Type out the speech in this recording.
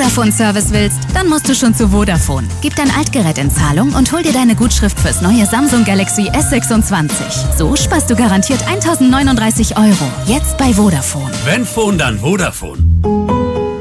Vodafone-Service willst, dann musst du schon zu Vodafone. Gib dein Altgerät in Zahlung und hol dir deine Gutschrift fürs neue Samsung Galaxy S26. So sparst du garantiert 1.039 €. Jetzt bei Vodafone. Wenn Phone, dann Vodafone.